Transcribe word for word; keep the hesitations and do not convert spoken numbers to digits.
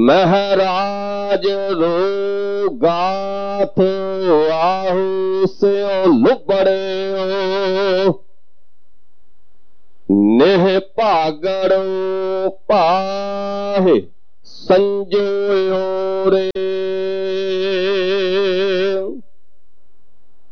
ਮਹਾਰਾਜ ਰੋ ਗਾਥ ਆਹੂ ਸਿਓ ਲੁਬੜਿਓ ਨਿਹ ਭਾਗੜੋ ਭਾਹੇ ਸੰਜੋਇਓ ਰੇ